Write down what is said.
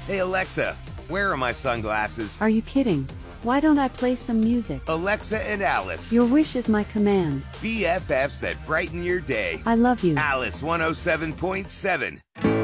Hey Alexa, where are my sunglasses? Are you kidding? Why don't I play some music? Alexa and Alice, Your wish is my command. BFFs that brighten your day. I love you. Alice 107.7.